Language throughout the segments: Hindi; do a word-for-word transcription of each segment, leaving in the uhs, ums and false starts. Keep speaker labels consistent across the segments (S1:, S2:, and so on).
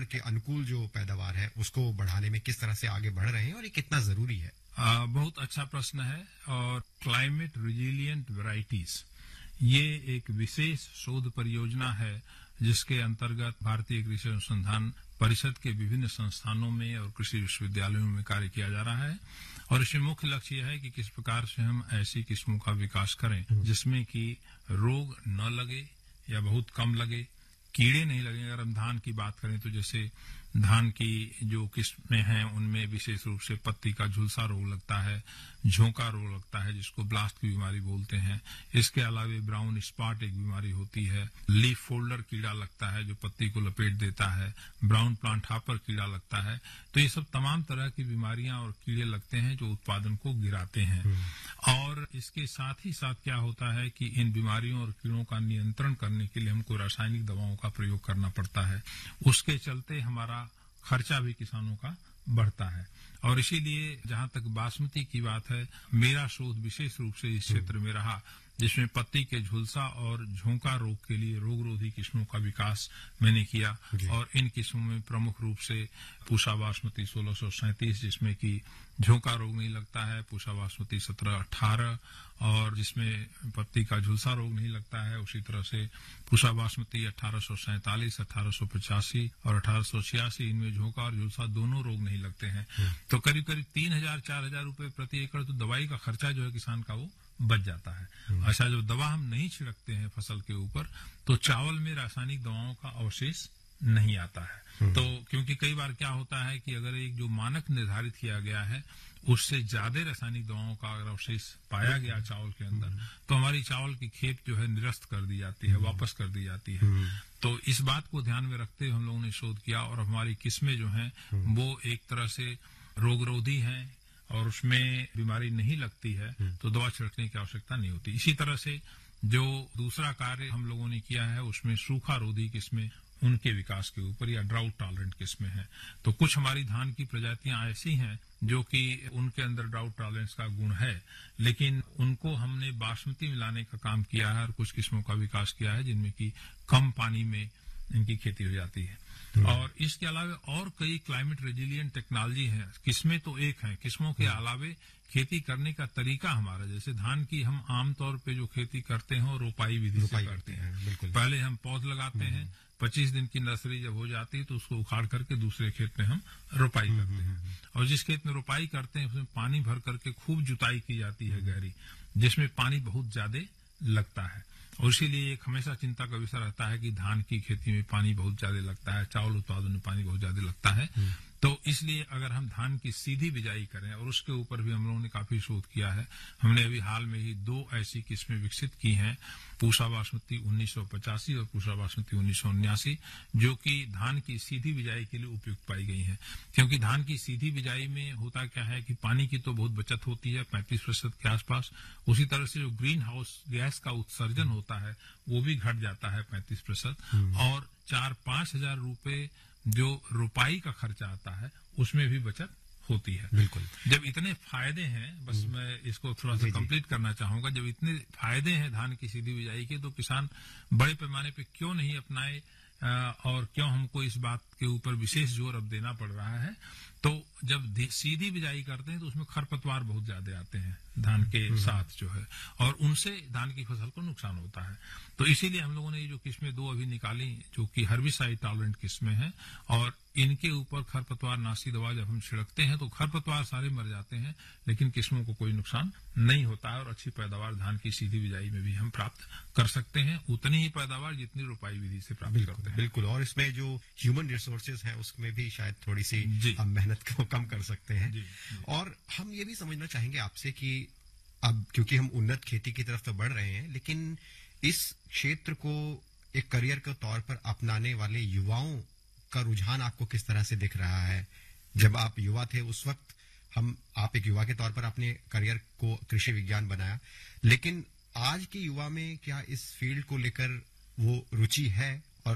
S1: के अनुकूल जो पैदावार है उसको बढ़ाने में किस तरह से आगे बढ़ रहे हैं और ये कितना जरूरी है?
S2: आ, बहुत अच्छा प्रश्न है। और क्लाइमेट रिजिलियंट वैरायटीज ये एक विशेष शोध परियोजना है जिसके अंतर्गत भारतीय कृषि अनुसंधान परिषद के विभिन्न संस्थानों में और कृषि विश्वविद्यालयों में कार्य किया जा रहा है। और इसमें मुख्य लक्ष्य यह है कि किस प्रकार से हम ऐसी किस्मों का विकास करें जिसमें कि रोग न लगे या बहुत कम लगे, कीड़े नहीं लगे। अगर हम धान की बात करें तो जैसे धान की जो किस्में हैं उनमें विशेष रूप से पत्ती का झुलसा रोग लगता है, झोंका रोग लगता है जिसको ब्लास्ट की बीमारी बोलते हैं। इसके अलावा ब्राउन स्पॉट एक बीमारी होती है, लीफ फोल्डर कीड़ा लगता है जो पत्ती को लपेट देता है, ब्राउन प्लांट हॉपर कीड़ा लगता है। तो ये सब तमाम तरह की बीमारियां और कीड़े लगते हैं जो उत्पादन को गिराते हैं। और इसके साथ ही साथ क्या होता है कि इन बीमारियों और कीड़ों का नियंत्रण करने के लिए हमको रासायनिक दवाओं का प्रयोग करना पड़ता है। उसके चलते हमारा खर्चा भी किसानों का बढ़ता है। और इसीलिए जहां तक बासमती की बात है, मेरा शोध विशेष रूप से इस क्षेत्र में रहा जिसमें पत्ती के झुलसा और झोंका रोग के लिए रोगरोधी किस्मों का विकास मैंने किया। और इन किस्मों में प्रमुख रूप से पूसा बासमती सोलह सौ सैंतीस जिसमें कि झोंका रोग नहीं लगता है, पूसा बासमती सत्रह अठारह और जिसमें पत्ती का झुलसा रोग नहीं लगता है, उसी तरह से पूसा बासमती अठारह सौ सैंतालीस, अठारह सौ पचासी और अठारह सौ छियासी, इनमें झोंका और झुलसा दोनों रोग नहीं लगते हैं। तो करीब करीब तीन हजार चार हजार रूपये प्रति एकड़ तो दवाई का खर्चा जो है किसान का वो बच जाता है। अच्छा, जब दवा हम नहीं छिड़कते हैं फसल के ऊपर तो चावल में रासायनिक दवाओं का अवशेष नहीं आता है। तो क्योंकि कई बार क्या होता है कि अगर एक जो मानक निर्धारित किया गया है उससे ज्यादा रासायनिक दवाओं का अगर अवशेष पाया गया चावल के अंदर तो हमारी चावल की खेप जो है निरस्त कर दी जाती है, वापस कर दी जाती है। तो इस बात को ध्यान में रखते हुए हम लोगों ने शोध किया और हमारी किस्में जो हैं वो एक तरह से रोगरोधी हैं और उसमें बीमारी नहीं लगती है तो दवा छिड़कने की आवश्यकता नहीं होती। इसी तरह से जो दूसरा कार्य हम लोगों ने किया है उसमें सूखा रोधी किस्में उनके विकास के ऊपर या ड्राउट टॉलरेंट किस्में हैं। तो कुछ हमारी धान की प्रजातियां ऐसी हैं जो कि उनके अंदर ड्राउट टॉलरेंस का गुण है, लेकिन उनको हमने बासमती में लाने का काम किया है और कुछ किस्मों का विकास किया है जिनमें कि कम पानी में इनकी खेती हो जाती है। और इसके अलावा और कई क्लाइमेट रेजिलिएंट टेक्नोलॉजी हैं। किस्में तो एक हैं, किस्मों के अलावे खेती करने का तरीका हमारा, जैसे धान की हम आमतौर पे जो खेती करते हैं और रोपाई विधि से करते हैं। पहले हम पौध लगाते हैं, पच्चीस दिन की नर्सरी जब हो जाती है तो उसको उखाड़ करके दूसरे खेत में हम रोपाई करते हैं। और जिस खेत में रोपाई करते हैं उसमें पानी भर करके खूब जुताई की जाती है गहरी, जिसमें पानी बहुत ज्यादा लगता है। और इसीलिए एक हमेशा चिंता का विषय रहता है कि धान की खेती में पानी बहुत ज्यादा लगता है, चावल उत्पादन में पानी बहुत ज्यादा लगता है। तो इसलिए अगर हम धान की सीधी बिजाई करें, और उसके ऊपर भी हम लोगों ने काफी शोध किया है। हमने अभी हाल में ही दो ऐसी किस्में विकसित की हैं, पूसा बासमती उन्नीस सौ पचासी और पूसा बासमती उन्नीस सौ उन्यासी, जो कि धान की सीधी बिजाई के लिए उपयुक्त पाई गई हैं। क्योंकि धान की सीधी बिजाई में होता क्या है कि पानी की तो बहुत बचत होती है, पैंतीस प्रतिशत के आसपास। उसी तरह से जो ग्रीन हाउस गैस का उत्सर्जन होता है वो भी घट जाता है पैंतीस प्रतिशत। और चार पांच हजार रूपये जो रुपाई का खर्चा आता है उसमें भी बचत होती है।
S1: बिल्कुल।
S2: जब इतने फायदे हैं, बस मैं इसको थोड़ा सा कंप्लीट करना चाहूंगा, जब इतने फायदे हैं धान की सीधी बिजाई के तो किसान बड़े पैमाने पे क्यों नहीं अपनाए और क्यों हमको इस बात के ऊपर विशेष जोर अब देना पड़ रहा है। तो जब सीधी बिजाई करते हैं तो उसमें खरपतवार बहुत ज्यादा आते हैं धान के साथ जो है, और उनसे धान की फसल को नुकसान होता है। तो इसीलिए हम लोगों ने ये जो किस्में दो अभी निकाली जो कि हर्बिसाइड टॉलरेंट किस्में हैं, और इनके ऊपर खरपतवार नाशी दवा जब हम छिड़कते हैं तो खरपतवार सारे मर जाते हैं, लेकिन किस्मों को कोई नुकसान नहीं होता है और अच्छी पैदावार धान की सीधी बिजाई में भी हम प्राप्त कर सकते हैं, उतनी ही पैदावार जितनी रुपाई विधि से प्राप्त करते हैं।
S1: बिल्कुल। और इसमें जो ह्यूमन रिसोर्सेज हैं उसमें भी शायद थोड़ी सी हम मेहनत को कम कर सकते हैं। जी, जी। और हम ये भी समझना चाहेंगे आपसे कि अब क्योंकि हम उन्नत खेती की तरफ तो बढ़ रहे हैं, लेकिन इस क्षेत्र को एक करियर के तौर पर अपनाने वाले युवाओं का रुझान आपको किस तरह से दिख रहा है? जब आप युवा थे उस वक्त हम आप एक युवा के तौर पर अपने करियर को कृषि विज्ञान बनाया, लेकिन आज के युवा में क्या इस फील्ड को लेकर वो रुचि है और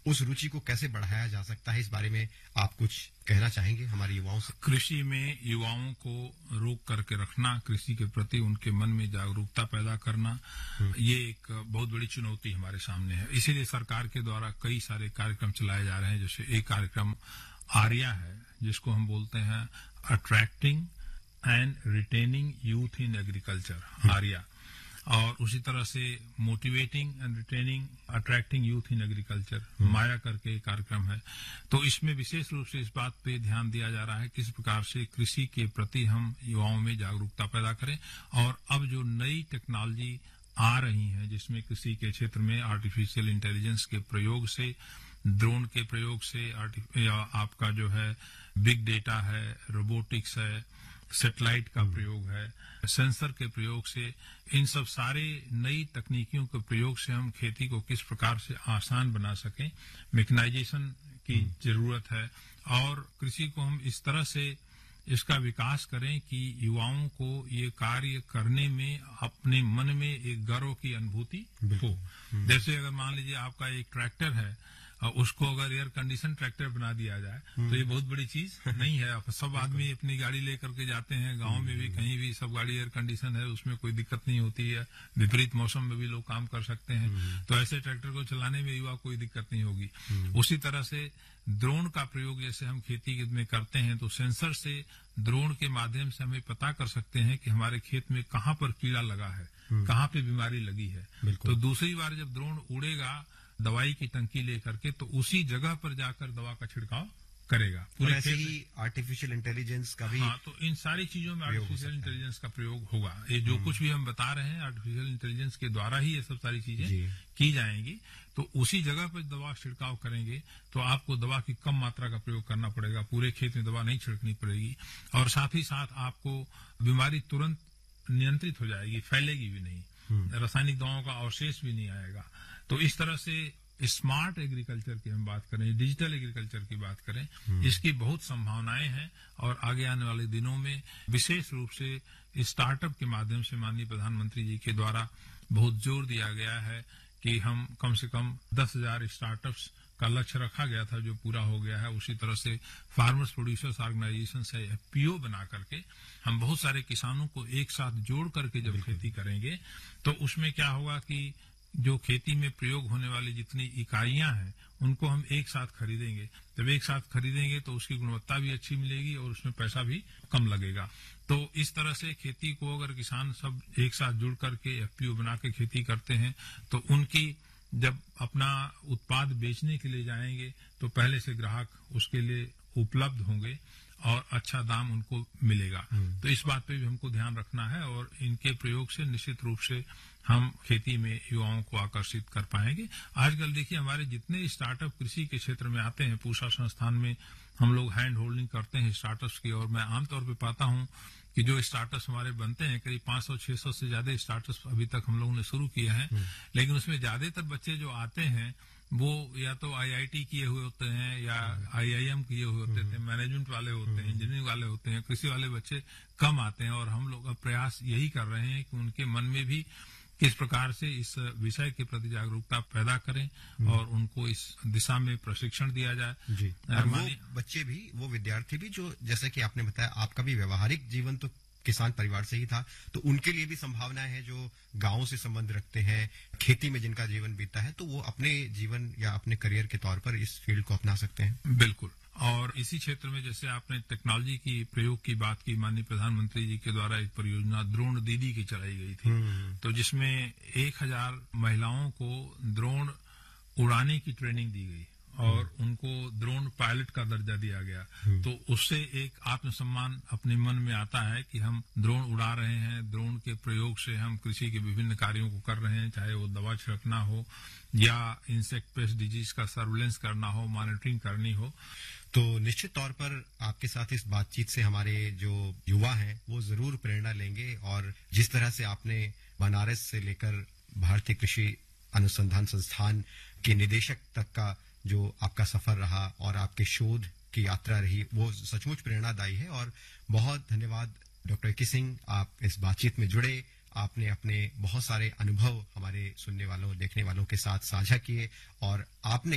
S1: उस रुचि को कैसे बढ़ाया जा सकता है, इस बारे में आप कुछ कहना चाहेंगे हमारे युवाओं से?
S2: कृषि में युवाओं को रोक करके रखना, कृषि के प्रति उनके मन में जागरूकता पैदा करना, ये एक बहुत बड़ी चुनौती हमारे सामने है। इसीलिए सरकार के द्वारा कई सारे कार्यक्रम चलाए जा रहे हैं। जैसे एक कार्यक्रम आर्या है, जिसको हम बोलते हैं attracting and retaining youth in agriculture, Arya. और उसी तरह से motivating and retaining attracting youth in agriculture, माया करके कार्यक्रम है। तो इसमें विशेष रूप से इस बात पे ध्यान दिया जा रहा है किस प्रकार से कृषि के प्रति हम युवाओं में जागरूकता पैदा करें। और अब जो नई टेक्नोलॉजी आ रही है, जिसमें कृषि के क्षेत्र में आर्टिफिशियल इंटेलिजेंस के प्रयोग से, ड्रोन के प्रयोग से, या आपका जो है बिग डेटा है, रोबोटिक्स है, सैटेलाइट का प्रयोग है, सेंसर के प्रयोग से, इन सब सारे नई तकनीकियों के प्रयोग से हम खेती को किस प्रकार से आसान बना सकें, मैकेनाइजेशन की जरूरत है। और कृषि को हम इस तरह से इसका विकास करें कि युवाओं को ये कार्य करने में अपने मन में एक गर्व की अनुभूति हो। जैसे अगर मान लीजिए आपका एक ट्रैक्टर है, उसको अगर एयर कंडीशन ट्रैक्टर बना दिया जाए तो ये बहुत बड़ी चीज नहीं है। सब आदमी अपनी गाड़ी लेकर के जाते हैं, गांव में भी कहीं भी सब गाड़ी एयर कंडीशन है, उसमें कोई दिक्कत नहीं होती है। विपरीत मौसम में भी लोग काम कर सकते हैं। तो ऐसे ट्रैक्टर को चलाने में युवा कोई दिक्कत नहीं होगी। उसी तरह से ड्रोन का प्रयोग जैसे हम खेती में करते हैं, तो सेंसर से ड्रोन के माध्यम से हमें पता कर सकते हैं कि हमारे खेत में कहाँ पर कीड़ा लगा है, कहाँ पे बीमारी लगी है। तो दूसरी बार जब ड्रोन उड़ेगा दवाई की टंकी लेकर के, तो उसी जगह पर जाकर दवा का छिड़काव करेगा।
S1: पूरे ऐसे ही आर्टिफिशियल इंटेलिजेंस का भी,
S2: हाँ, तो इन सारी चीजों में आर्टिफिशियल इंटेलिजेंस का प्रयोग होगा। ये जो कुछ भी हम बता रहे हैं, आर्टिफिशियल इंटेलिजेंस के द्वारा ही ये सब सारी चीजें की जाएंगी। तो उसी जगह पर दवा छिड़काव करेंगे तो आपको दवा की कम मात्रा का प्रयोग करना पड़ेगा, पूरे खेत में दवा नहीं छिड़कनी पड़ेगी। और साथ ही साथ आपको बीमारी तुरंत नियंत्रित हो जाएगी, फैलेगी भी नहीं, रासायनिक दवाओं का अवशेष भी नहीं आएगा। तो इस तरह से स्मार्ट एग्रीकल्चर की हम बात करें, डिजिटल एग्रीकल्चर की बात करें, इसकी बहुत संभावनाएं हैं। और आगे आने वाले दिनों में विशेष रूप से स्टार्टअप के माध्यम से माननीय प्रधानमंत्री जी के द्वारा बहुत जोर दिया गया है कि हम कम से कम दस हजार स्टार्टअप्स का लक्ष्य रखा गया था, जो पूरा हो गया है। उसी तरह से फार्मर्स प्रोड्यूसर्स ऑर्गेनाइजेशन से एफपीओ बना करके हम बहुत सारे किसानों को एक साथ जोड़ करके जब खेती करेंगे, तो उसमें क्या होगा कि जो खेती में प्रयोग होने वाली जितनी इकाइयां हैं, उनको हम एक साथ खरीदेंगे। जब एक साथ खरीदेंगे तो उसकी गुणवत्ता भी अच्छी मिलेगी और उसमें पैसा भी कम लगेगा। तो इस तरह से खेती को अगर किसान सब एक साथ जुड़ करके एफपीओ बना के खेती करते हैं, तो उनकी जब अपना उत्पाद बेचने के लिए जाएंगे तो पहले से ग्राहक उसके लिए उपलब्ध होंगे और अच्छा दाम उनको मिलेगा। तो इस बात पे भी हमको ध्यान रखना है और इनके प्रयोग से निश्चित रूप से हम खेती में युवाओं को आकर्षित कर पाएंगे। आजकल देखिए हमारे जितने स्टार्टअप कृषि के क्षेत्र में आते हैं, पूसा संस्थान में हम लोग हैंड होल्डिंग करते हैं स्टार्टअप्स की, और मैं आमतौर पे पाता हूं कि जो स्टार्टअप्स हमारे बनते हैं, करीब पांच सौ छह सौ से ज्यादा स्टार्टअप्स अभी तक हम लोगों ने शुरू किए हैं। लेकिन उसमें ज्यादातर बच्चे जो आते हैं वो या तो आईआईटी किए हुए होते हैं या आईआईएम किए हुए होते थे, मैनेजमेंट वाले होते हैं, इंजीनियरिंग वाले होते हैं, कृषि वाले बच्चे कम आते हैं। और हम लोग अब प्रयास यही कर रहे हैं कि उनके मन में भी किस प्रकार से इस विषय के प्रति जागरूकता पैदा करें और उनको इस दिशा में प्रशिक्षण दिया जाए।
S1: जी, और वो बच्चे भी, वो विद्यार्थी भी जो, जैसे कि आपने बताया, आपका भी व्यवहारिक जीवन तो किसान परिवार से ही था, तो उनके लिए भी संभावनाएं हैं जो गांव से संबंध रखते हैं, खेती में जिनका जीवन बीता है, तो वो अपने जीवन या अपने करियर के तौर पर इस फील्ड को अपना सकते हैं।
S2: बिल्कुल। और इसी क्षेत्र में जैसे आपने टेक्नोलॉजी की प्रयोग की बात की, माननीय प्रधानमंत्री जी के द्वारा एक परियोजना ड्रोन दीदी की चलाई गई थी, तो जिसमें एक हजार महिलाओं को ड्रोन उड़ाने की ट्रेनिंग दी गई और उनको ड्रोन पायलट का दर्जा दिया गया। तो उससे एक आत्मसम्मान अपने मन में आता है कि हम ड्रोन उड़ा रहे हैं, ड्रोन के प्रयोग से हम कृषि के विभिन्न कार्यों को कर रहे हैं, चाहे वो दवा छिड़कना हो या इंसेक्ट पेस्ट डिजीज का सर्विलेंस करना हो, मॉनिटरिंग करनी हो।
S1: तो निश्चित तौर पर आपके साथ इस बातचीत से हमारे जो युवा हैं वो जरूर प्रेरणा लेंगे, और जिस तरह से आपने बनारस से लेकर भारतीय कृषि अनुसंधान संस्थान के निदेशक तक का जो आपका सफर रहा और आपके शोध की यात्रा रही, वो सचमुच प्रेरणादायी है। और बहुत धन्यवाद डॉक्टर इक्की सिंह, आप इस बातचीत में जुड़े, आपने अपने बहुत सारे अनुभव हमारे सुनने वालों, देखने वालों के साथ साझा किए, और आपने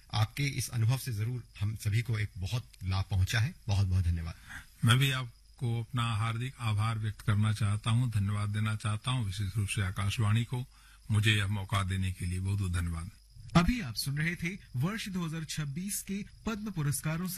S1: आपके इस अनुभव से जरूर हम सभी को एक बहुत लाभ पहुंचा है। बहुत बहुत धन्यवाद।
S2: मैं भी आपको अपना हार्दिक आभार व्यक्त करना चाहता हूं, धन्यवाद देना चाहता हूं, विशेष रूप से आकाशवाणी को मुझे यह मौका देने के लिए बहुत बहुत धन्यवाद।
S3: अभी आप सुन रहे थे वर्ष दो हज़ार छब्बीस के पद्म पुरस्कारों